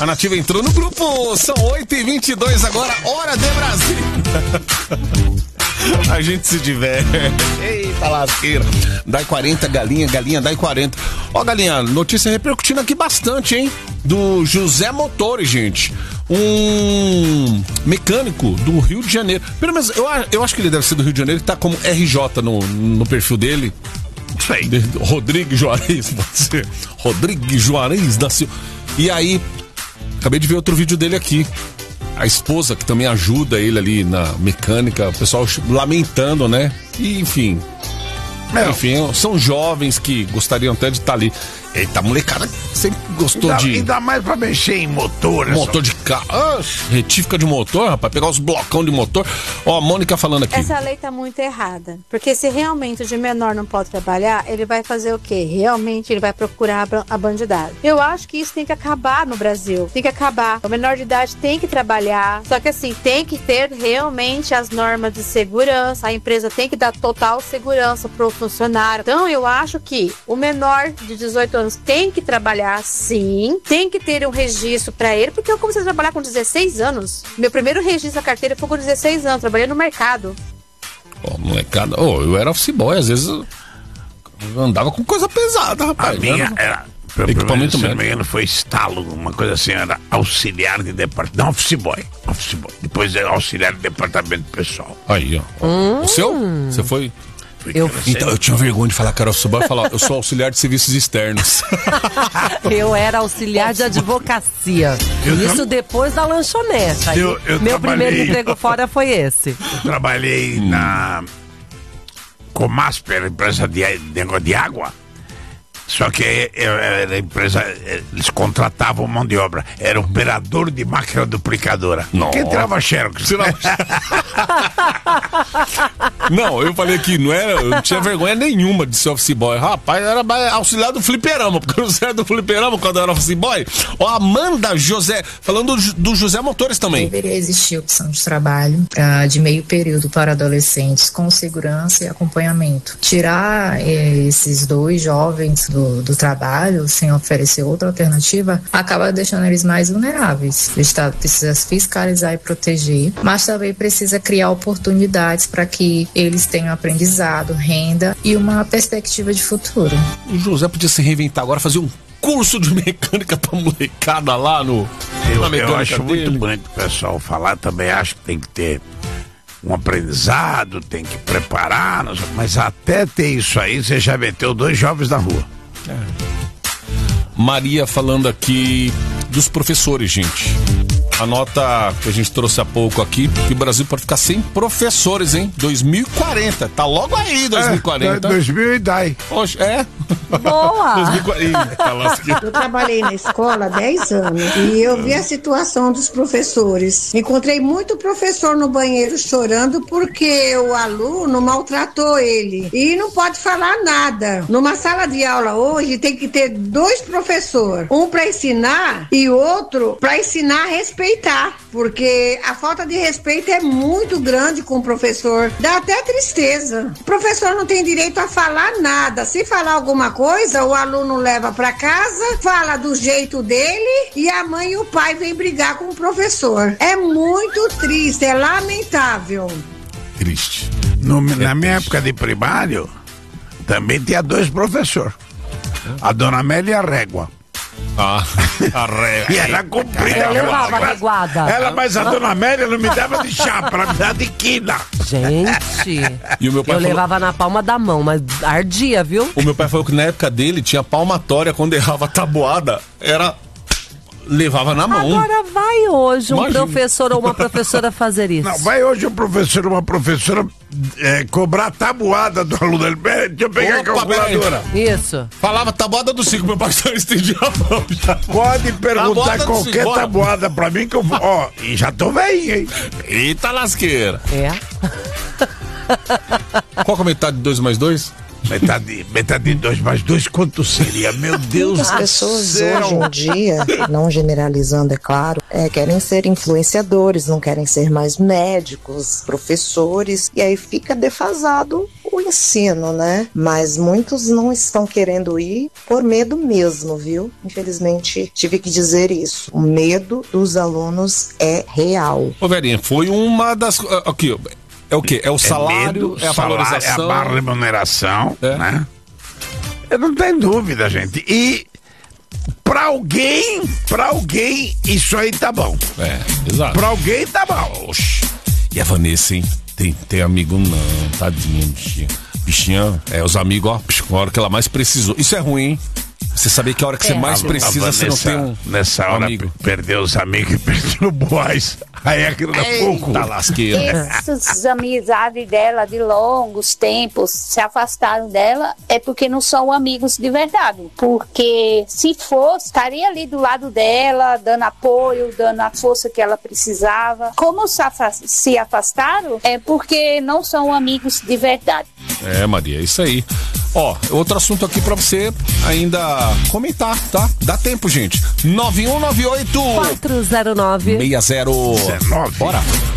A Nativa entrou no grupo, são 8h22 agora, hora de Brasil. A gente se diverte. Eita lasqueira. Dai 40, galinha, dai 40. Ó, galinha, notícia repercutindo aqui bastante, hein? Do José Motores, gente. Um mecânico do Rio de Janeiro. Pelo menos, eu acho que ele deve ser do Rio de Janeiro, que tá como RJ no perfil dele. Isso aí. Rodrigues Juarez, pode ser. Rodrigues Juarez da Silva. E aí, acabei de ver outro vídeo dele aqui. A esposa que também ajuda ele ali na mecânica, o pessoal lamentando, né? E, enfim, são jovens que gostariam até de estar ali. Eita, molecada sempre gostou ainda mais pra mexer em motor. Motor de carro, retífica de motor, rapaz, pegar os blocão de motor. Ó, a Mônica falando aqui. Essa lei tá muito errada, porque se realmente o de menor não pode trabalhar, ele vai fazer o quê? Realmente ele vai procurar a bandidagem. Eu acho que isso tem que acabar no Brasil, tem que acabar. O menor de idade tem que trabalhar, só que assim, tem que ter realmente as normas de segurança, a empresa tem que dar total segurança pro funcionário. Então eu acho que o menor de 18 anos tem que trabalhar, sim, tem que ter um registro pra ele, porque eu comecei a trabalhar com 16 anos. Meu primeiro registro da carteira foi com 16 anos, trabalhei no mercado. Ó, molecada, eu era office boy, às vezes eu andava com coisa pesada, rapaz. A minha era equipamento se não me engano, foi estalo, uma coisa assim, era auxiliar de departamento, não, office boy, depois era auxiliar de departamento pessoal. Aí, ó. O seu? Você foi? Então, eu tinha vergonha de falar que era office boy, eu sou auxiliar de serviços externos. Eu era auxiliar de advocacia. Isso depois da lanchonete. Aí, meu primeiro emprego fora foi esse. Eu trabalhei na Comasper, empresa de negócio de água. Só que era empresa, eles contratavam mão de obra. Era operador de máquina duplicadora. Quem tirava xerox? Não, eu falei que eu não tinha vergonha nenhuma de ser office boy. Rapaz, era auxiliar do fliperama, porque eu não era do fliperama quando eu era office boy. Ó, Amanda José, falando do José Motores também. Deveria existir opção de trabalho de meio período para adolescentes com segurança e acompanhamento. Tirar esses dois jovens do trabalho, sem oferecer outra alternativa, acaba deixando eles mais vulneráveis. O Estado precisa fiscalizar e proteger, mas também precisa criar oportunidades para que eles tenham aprendizado, renda e uma perspectiva de futuro. O José podia se reinventar agora, fazer um curso de mecânica pra molecada lá no... Eu acho muito bom o pessoal falar, também acho que tem que ter um aprendizado, tem que preparar, mas até ter isso aí, você já meteu 2 jovens na rua. Maria falando aqui dos professores, gente. A nota que a gente trouxe há pouco aqui, que o Brasil pode ficar sem professores, hein? 2040, tá logo aí, 2040. 2000 e dai. Poxa, Boa! 2040. Eu trabalhei na escola há 10 anos e eu vi a situação dos professores. Encontrei muito professor no banheiro chorando porque o aluno maltratou ele. E não pode falar nada. Numa sala de aula hoje tem que ter 2 professores. Um para ensinar e outro para ensinar a respeitar. Porque a falta de respeito é muito grande com o professor. Dá até tristeza. O professor não tem direito a falar nada. Se falar alguma coisa, o aluno leva para casa, fala do jeito dele e a mãe e o pai vêm brigar com o professor. É muito triste, é lamentável. Triste. Na minha época de primário, também tinha 2 professores. A Dona Amélia e a Régua. A régua. E ela comprida. Eu levava a reguada. Mas a Dona Amélia não me dava de chapa, ela me dava de quina. Gente, E o meu pai levava na palma da mão, mas ardia, viu? O meu pai falou que na época dele tinha palmatória, quando errava a tabuada, levava na mão. Agora vai hoje Imagina. professor ou uma professora fazer isso. Não, vai hoje um professor ou uma professora cobrar a tabuada do aluno. Deixa eu pegar a calculadora. Isso. Falava tabuada do 5, meu pai só estendia a mão. Pode perguntar Tabuada do qualquer cinco, tabuada pra mim que eu vou. Ó, e já tô velhinho, hein? Eita lasqueira. É. Qual que é a metade de 2 mais 2? Metade de 2 mais 2, quanto seria? Meu Deus do céu. As pessoas hoje em dia, não generalizando, é claro, querem ser influenciadores, não querem ser mais médicos, professores, e aí fica defasado o ensino, né? Mas muitos não estão querendo ir por medo mesmo, viu? Infelizmente, tive que dizer isso. O medo dos alunos é real. Ô, Verinha, foi uma das... Aqui, é o quê? É o salário, é a valorização? É a remuneração, né? Eu não tenho dúvida, gente. E pra alguém, isso aí tá bom. Exato. Pra alguém tá bom. Oxi. E a Vanessa, hein? Tem amigo não, tadinha, bichinha. Bichinha, os amigos, ó, a hora que ela mais precisou. Isso é ruim, hein? Você saber que a hora que você mais precisa, você não tem um nessa hora, amigo. Perdeu os amigos e perdeu o boys. Aí aquilo dá pouco. Tá lasqueira. Essas amizades dela de longos tempos se afastaram dela é porque não são amigos de verdade. Porque se fosse, estaria ali do lado dela, dando apoio, dando a força que ela precisava. Como se afastaram é porque não são amigos de verdade. Maria, é isso aí. Ó, outro assunto aqui pra você ainda comentar, tá? Dá tempo, gente. 9198 409 6019. Bora.